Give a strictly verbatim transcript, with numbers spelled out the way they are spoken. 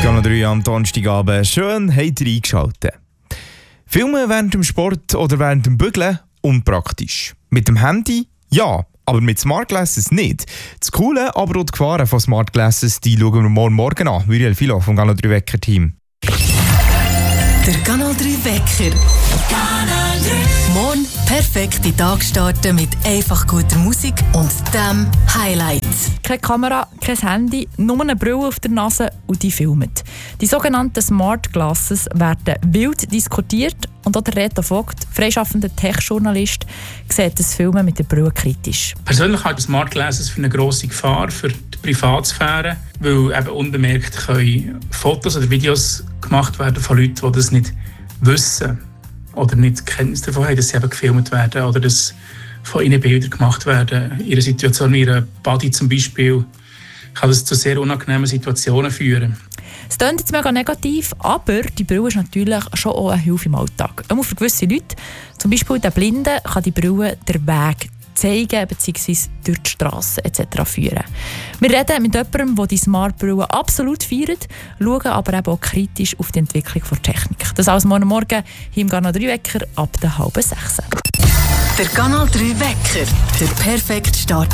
Kanal drei am Donnerstagabend. Schön, habt ihr eingeschaltet. Filmen während dem Sport oder während dem Bügeln? Unpraktisch. Mit dem Handy? Ja, aber mit Smart Glasses nicht. Das Coole, aber auch die Gefahren von Smart Glasses, die schauen wir morgen Morgen an. Muriel Philo vom Kanal drei Wecker Team. Der Kanal drei Wecker. Kanal drei. Morgen perfekt in den Tag starten mit einfach guter Musik und dem Highlights. Keine Kamera, kein Handy, nur eine Brille auf der Nase und die filmen. Die sogenannten Smart Glasses werden wild diskutiert und auch der Reto Vogt, freischaffender Tech-Journalist, sieht das Filmen mit der Brille kritisch. Persönlich halte ich Smart Glasses für eine grosse Gefahr für die Privatsphäre, weil eben unbemerkt können Fotos oder Videos gemacht werden von Leuten, die das nicht wissen oder nicht Kenntnis davon haben, dass sie eben gefilmt werden oder dass von ihnen Bilder gemacht werden. In einer Situation wie ihrer Body zum Beispiel kann das zu sehr unangenehmen Situationen führen. Es klingt jetzt mega negativ, aber die Brille ist natürlich schon auch eine Hilfe im Alltag. Auch für gewisse Leute, zum Beispiel den Blinden, kann die Brille den Weg zeigen bzw. durch die Strasse et cetera führen. Wir reden mit jemandem, der die Smart-Brille absolut feiert, schauen aber eben auch kritisch auf die Entwicklung der Technik. Das alles morgen Morgen hier im Kanal drei Wecker ab der halben sechs. Der Kanal drei Wecker, der perfekte Start